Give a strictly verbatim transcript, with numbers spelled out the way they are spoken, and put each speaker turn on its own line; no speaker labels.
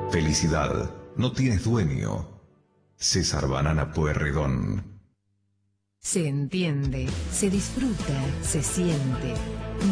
Felicidad, no tienes dueño. César Banana Pueyrredón.
Se entiende, se disfruta, se siente.